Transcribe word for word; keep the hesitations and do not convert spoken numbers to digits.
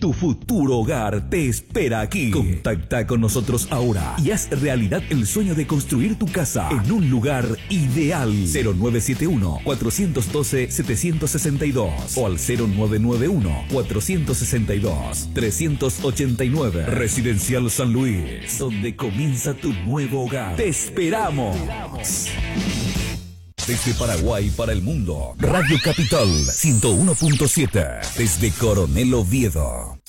Tu futuro hogar te espera aquí. Contacta con nosotros ahora y haz realidad el sueño de construir tu casa en un lugar ideal. cero nueve siete uno, cuatro uno dos, siete seis dos o al cero nueve nueve uno, cuatro seis dos, tres ocho nueve. Residencial San Luis, donde comienza tu nuevo hogar. Te esperamos. Desde Paraguay para el mundo, Radio Capital ciento uno punto siete. Desde Coronel Oviedo.